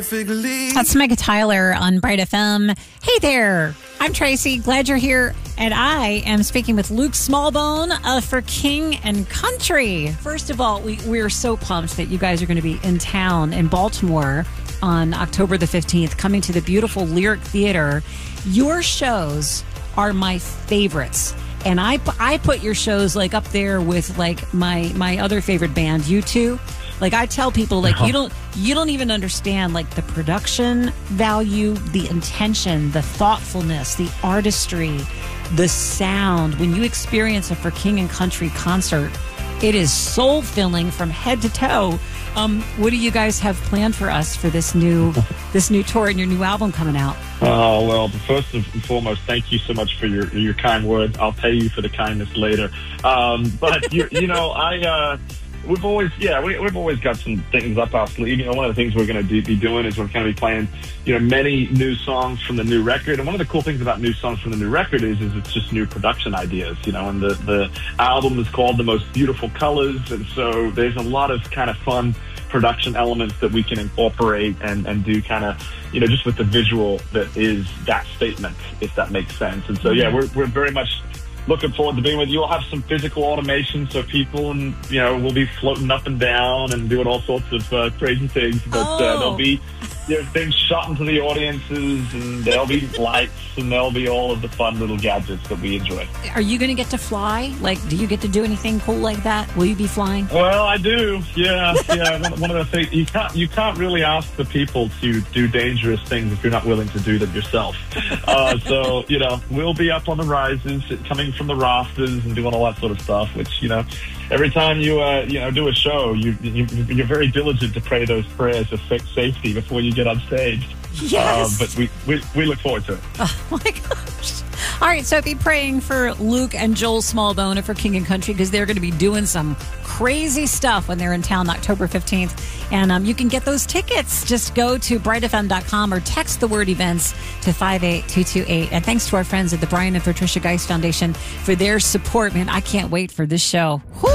perfectly. That's Mega Tyler on Bright FM. Hey there, I'm Tracy. Glad you're here. And I am speaking with Luke Smallbone for King and Country. First of all, we're so pumped that you guys are going to be in town in Baltimore on October the 15th, coming to the beautiful Lyric Theater. Your shows are my favorites. And I put your shows like up there with like my other favorite band, U2. Like I tell people, like you don't even understand like the production value, the intention, the thoughtfulness, the artistry, the sound. When you experience a For King and Country concert, it is soul filling from head to toe. What do you guys have planned for us for this new tour and your new album coming out? Oh, well, first and foremost, thank you so much for your kind words. I'll pay you for the kindness later. But we've always got some things up our sleeve. You know, one of the things we're going to be doing is we're going to be playing, many new songs from the new record. And one of the cool things about new songs from the new record is it's just new production ideas, and the album is called The Most Beautiful Colors. And so there's a lot of kind of fun production elements that we can incorporate and do kind of, just with the visual that is that statement, if that makes sense. And so, we're very much looking forward to being with you. We'll have some physical automation, so people will be floating up and down and doing all sorts of crazy things. But there'll be things shot into the audiences, and there'll be lights, and there'll be all of the fun little gadgets that we enjoy. Are you going to get to fly? Like, do you get to do anything cool like that? Will you be flying? Well, I do. Yeah. One of the things you can't really ask the people to do dangerous things if you're not willing to do them yourself. So we'll be up on the rises, coming from the rafters, and doing all that sort of stuff. Which every time you do a show, you're very diligent to pray those prayers of safety before you get on stage. Yes. But we look forward to it. Oh my gosh. All right, so be praying for Luke and Joel Smallbone for King and Country, because they're going to be doing some crazy stuff when they're in town October 15th. And you can get those tickets. Just go to brightfm.com or text the word events to 58228. And thanks to our friends at the Brian and Patricia Geist Foundation for their support. Man, I can't wait for this show. Whew.